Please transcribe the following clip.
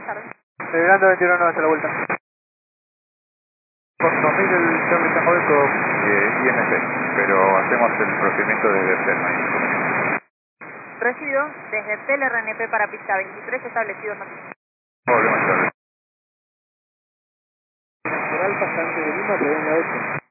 tardes. Fernando 21 no hace la vuelta. Por 2000 el Charlie Tango Eco INC, pero hacemos el procedimiento desde CEL, no hay inconveniente. Recibido desde TLRNP para pista 23 establecidos aquí. Volvemos a ver. Nacional pasante de Lima, pregunta 8.